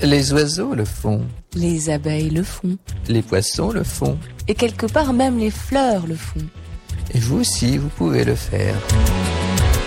Les oiseaux le font. Les abeilles le font. Les poissons le font. Et quelque part même les fleurs le font. Et vous aussi, vous pouvez le faire.